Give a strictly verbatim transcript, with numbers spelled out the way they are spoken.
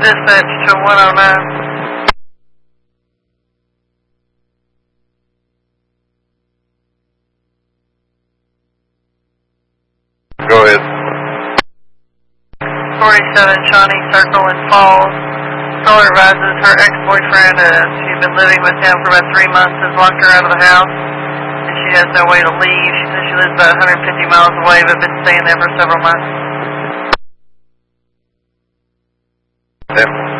dispatch to one oh nine. Go ahead. forty-seven Shawnee Circle in Falls. Caller advises her ex-boyfriend, uh, she's been living with him for about three months, has locked her out of the house, and she has no way to leave. She says she lives about one hundred fifty miles away, but been staying there for several months. Yeah.